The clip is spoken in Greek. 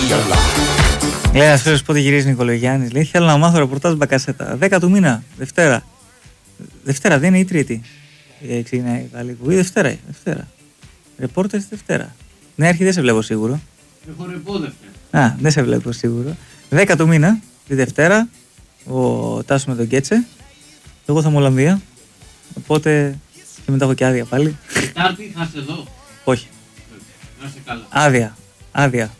Λέει ένας φίλος πότε γυρίζει Νικολογιάννης. Λέει θέλω να μάθω ρεπορτάζ Μπακασέτα. 10 του μήνα, Δευτέρα. Δευτέρα δεν είναι η Τρίτη. Ξεκινάει η Βαλίκου. Ή Δευτέρα. Ρεπόρτερ Δευτέρα. Ναι, αρχή δεν σε βλέπω σίγουρο. Έχω ρεπό Δευτέρα. Α, δεν σε βλέπω σίγουρο. 10 του μήνα, τη Δευτέρα, ο Τάσος με τον Κέτσε. Εγώ θα είμαι Ολλανδία. Οπότε και μετά έχω και άδεια πάλι. Τετάρτη θα σε δω. Όχι. Να είσαι καλά. Άδεια.